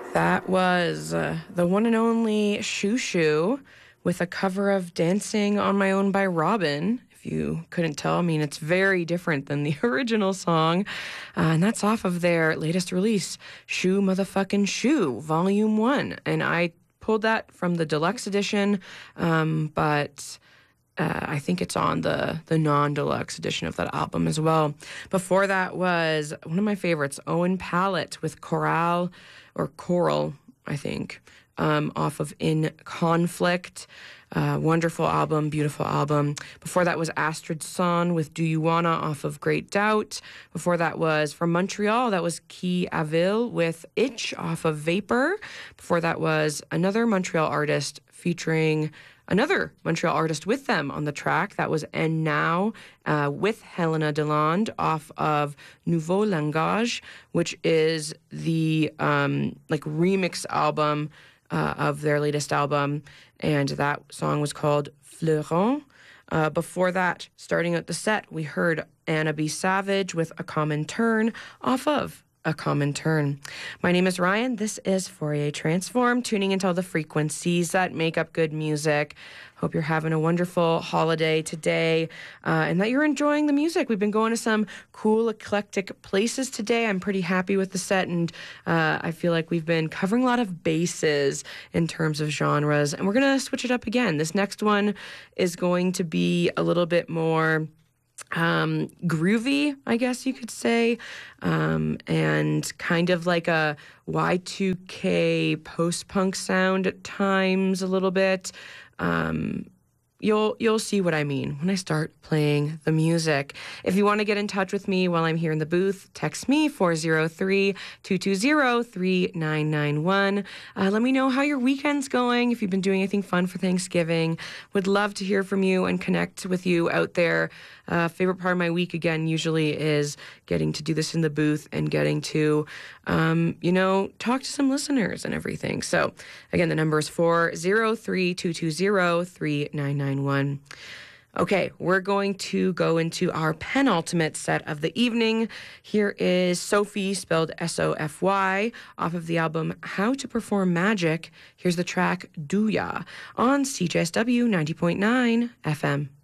That was the one and only Shoo Shoo with a cover of Dancing on My Own by Robin. If you couldn't tell, I mean, it's very different than the original song. And that's off of their latest release, Shoo Motherfucking Shoo, Volume 1. And I pulled that from the deluxe edition, but I think it's on the non-deluxe edition of that album as well. Before that was one of my favorites, Owen Pallett with Coral, I think, off of In Conflict. Wonderful album, beautiful album. Before that was Astrid Son with Do You Wanna off of Great Doubt. Before that was from Montreal, that was Key Avil with Itch off of Vapor. Before that was another Montreal artist featuring another Montreal artist with them on the track. That was And Now with Helena Deland off of Nouveau Langage, which is the remix album of their latest album. And that song was called Fleuron. Before that, starting out the set, we heard Anna B. Savage with A Common Turn off of A Common Turn. My name is Ryan. This is Fourier Transform, tuning into all the frequencies that make up good music. Hope you're having a wonderful holiday today and that you're enjoying the music. We've been going to some cool, eclectic places today. I'm pretty happy with the set, and I feel like we've been covering a lot of bases in terms of genres, and we're going to switch it up again. This next one is going to be a little bit more groovy, I guess you could say, and kind of like a Y2K post-punk sound at times a little bit. You'll see what I mean when I start playing the music. If you want to get in touch with me while I'm here in the booth, text me 403-220-3991. Let me know how your weekend's going, if you've been doing anything fun for Thanksgiving. Would love to hear from you and connect with you out there. Favorite part of my week, again, usually is getting to do this in the booth and getting to, talk to some listeners and everything. So, again, the number is 403-220-3991. Okay, we're going to go into our penultimate set of the evening. Here is Sophie, spelled S-O-F-Y, off of the album How to Perform Magic. Here's the track Douya on CJSW 90.9 FM.